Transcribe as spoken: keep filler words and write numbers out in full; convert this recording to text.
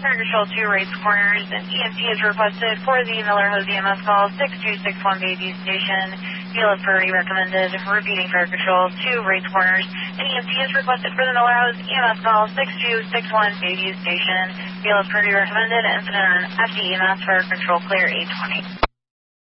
Fire Control two, Rates Corners. An E M T is requested for the Miller Hose E M S call six two six one Bayview Station. Field priority recommended. Repeating Fire Control two, Rates Corners. An E M T is requested for the Miller Hose E M S call six two six one Bayview Station. Field priority recommended. Incident on F D E M S Fire Control clear eight twenty.